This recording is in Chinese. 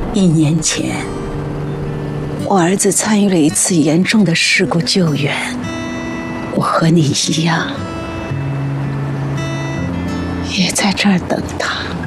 1年前，我儿子参与了一次严重的事故救援，我和你一样，也在这儿等他。